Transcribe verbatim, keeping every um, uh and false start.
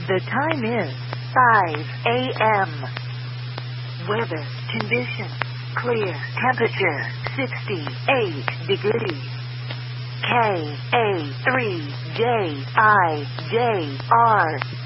The time is five a.m. Weather condition clear. Temperature sixty-eight degrees. K A three J I J R